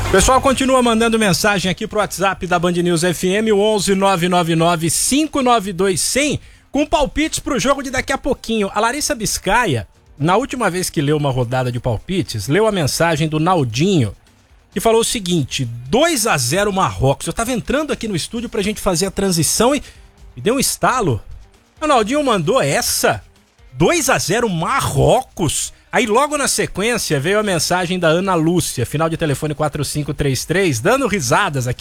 O pessoal continua mandando mensagem aqui pro WhatsApp da Band News FM, o 11 999 592 100, com palpites pro jogo de daqui a pouquinho. A Larissa Biscaia, na última vez que leu uma rodada de palpites, leu a mensagem do Naldinho, que falou o seguinte: 2-0 Marrocos. Eu tava entrando aqui no estúdio pra gente fazer a transição e deu um estalo. O Naldinho mandou essa: 2-0 Marrocos. Aí logo na sequência veio a mensagem da Ana Lúcia, final de telefone 4533, dando risadas aqui.